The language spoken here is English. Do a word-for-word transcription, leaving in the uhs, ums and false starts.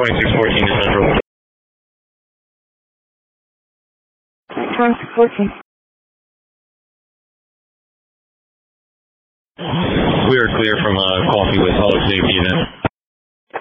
twenty-six fourteen to Central. twenty-six fourteen. We are clear from uh, Coffee with Public Safety Unit.